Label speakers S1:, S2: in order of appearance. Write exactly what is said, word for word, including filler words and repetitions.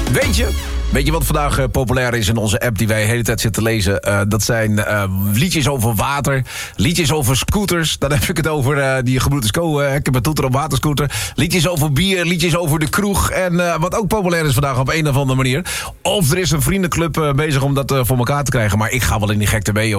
S1: Weet je, weet je wat vandaag uh, populair is in onze app die wij de hele tijd zitten lezen? Uh, dat zijn uh, liedjes over water, liedjes over scooters. Dan heb ik het over uh, die gebroeders Co. Uh, ik heb een toeter op waterscooter. Liedjes over bier, liedjes over de kroeg. En uh, wat ook populair is vandaag op een of andere manier. Of er is een vriendenclub uh, bezig om dat uh, voor elkaar te krijgen. Maar ik ga wel in die gekte mee, joh.